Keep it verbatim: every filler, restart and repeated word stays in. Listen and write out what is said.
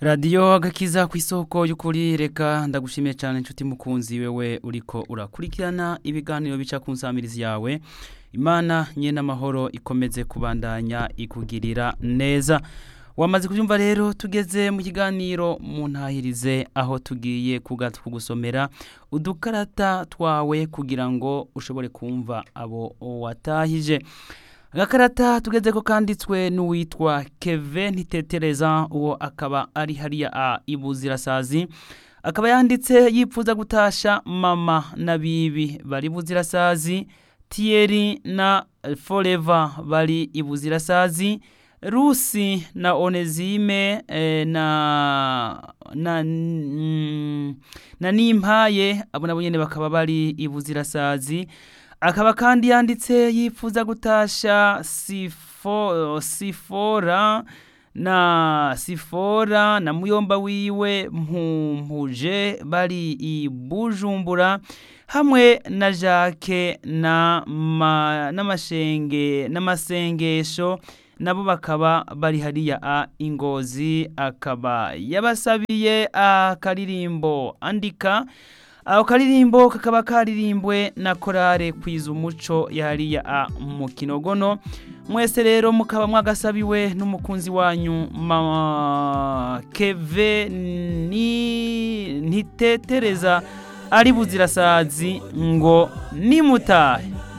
Radio agakiza ku isoko y'ukuri reka ndagushimiye cyane inshuti mukunzi wewe uriko urakurikirana ibiganiro bica ku nsamirizi yawe. Imana nye n'amahoro ikomeze kubandanya ikugirira neza. Wamaze kubyumva rero tugeze mu kiganiro mu ntahirize aho tugiye kugata kugusomera udukarata twawe kugira ngo ushobore kumva abo watahije. Agakarata tugeze ko kanditswe n'uwitwa Kevin Ntitetereza, uwo akaba ari hariya a Ibuzirasazi, akaba yanditse yipfuza gutasha mama na bibi bari Ibuzirasazi, Thierry na Forever bari Ibuzirasazi, Rusi na Onezime eh, na na mm, na Nimpaye abo nabo nyene bakaba bari Ibuzirasazi. Akaba kandi yanditse yifuza gutasha sifo sifora na sifora na muyomba wiwe mpumpuje bari i Bujumbura, hamwe na Jacques na ma, n'amashenge n'amasengesho nabo bakaba bari hariya a Ingozi. Akaba yabasabiye akaririmbo andika. Aho karirimbo kakaba karirimbwe na korale kwiza umuco yahariya a mu Kinogono. Mwese rero mukaba mwagasabiwe n'umukunzi wanyu mama Kevin Ntitetereza ari Buzirasazi ngo nimutahe.